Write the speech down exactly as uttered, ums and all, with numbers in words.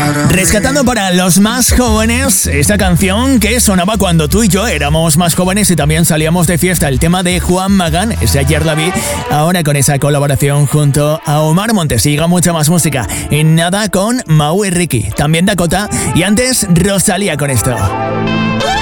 Rescatando para los más jóvenes esta canción que sonaba cuando tú y yo éramos más jóvenes y también salíamos de fiesta. El tema de Juan Magán, ese Ayer la vi, ahora con esa colaboración junto a Omar Montes. Siga mucha más música. En nada con Mau y Ricky, también Dakota y antes Rosalía con esto.